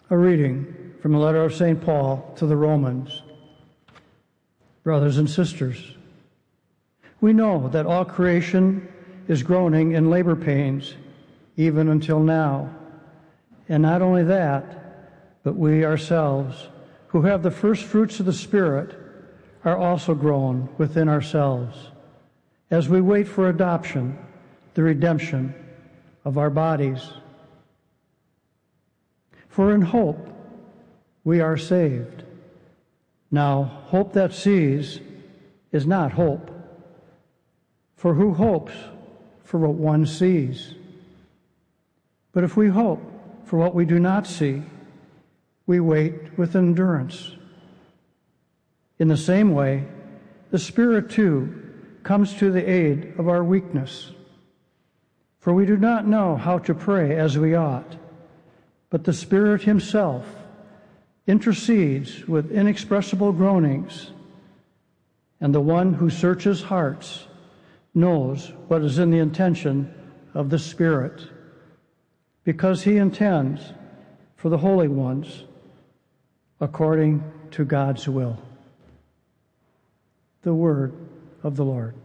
A reading from the letter of St. Paul to the Romans. Brothers and sisters, we know that all creation is groaning in labor pains, even until now. And not only that, but we ourselves, who have the first fruits of the Spirit, are also groan within ourselves, as we wait for adoption, the redemption of our bodies. For in hope we are saved. Now, hope that sees is not hope. For who hopes for what one sees? But if we hope for what we do not see, we wait with endurance. In the same way, the Spirit too comes to the aid of our weakness. For we do not know how to pray as we ought, but the Spirit himself intercedes with inexpressible groanings, and the one who searches hearts knows what is in the intention of the Spirit, because he intends for the holy ones according to God's will. The word of the Lord.